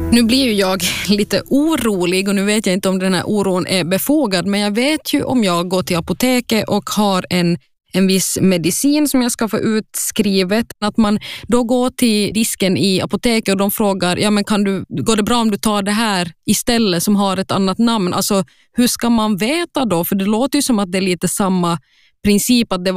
Nu blir ju jag lite orolig och nu vet jag inte om den här oron är befogad, men jag vet ju om jag går till apoteket och har en viss medicin som jag ska få utskrivet, att man då går till disken i apoteket och de frågar, ja men går det bra om du tar det här istället som har ett annat namn? Alltså hur ska man veta då? För det låter ju som att det är lite samma princip, att det